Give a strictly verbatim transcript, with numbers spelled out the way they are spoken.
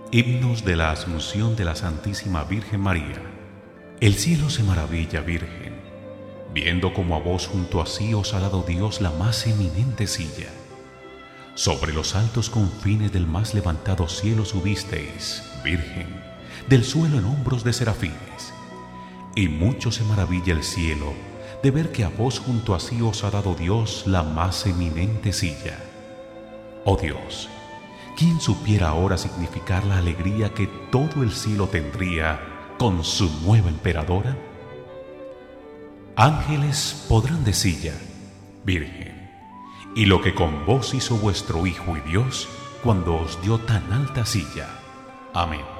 Himnos de la Asunción de la Santísima Virgen María. El cielo se maravilla, Virgen, viendo como a vos junto a sí os ha dado Dios la más eminente silla. Sobre los altos confines del más levantado cielo subisteis, Virgen, del suelo en hombros de serafines. Y mucho se maravilla el cielo de ver que a vos junto a sí os ha dado Dios la más eminente silla. Oh Dios, ¿quién supiera ahora significar la alegría que todo el cielo tendría con su nueva emperadora? Ángeles podrán decilla, Virgen, y lo que con vos hizo vuestro Hijo y Dios cuando os dio tan alta silla. Amén.